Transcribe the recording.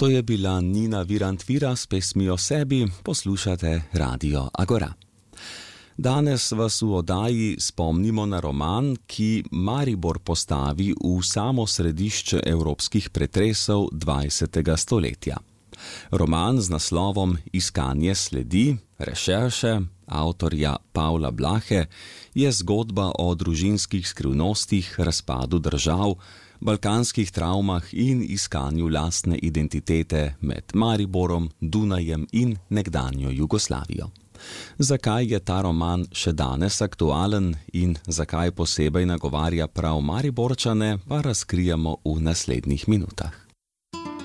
To je bila Nina Virant-Vira s pesmijo Sebi, poslušate Radio Agora. Danes vas v oddaji spomnimo na roman, ki Maribor postavi v samo središče evropskih pretresov 20. stoletja. Roman z naslovom Iskanje sledi, rešerše, avtorja Pavla Blahe, je zgodba o družinskih skrivnostih, razpadu držav, balkanskih travmah in iskanju lastne identitete med Mariborom, Dunajem in nekdanjo Jugoslavijo. Zakaj je ta roman še danes aktualen in zakaj posebej nagovarja prav Mariborčane, pa razkrijemo v naslednjih minutah.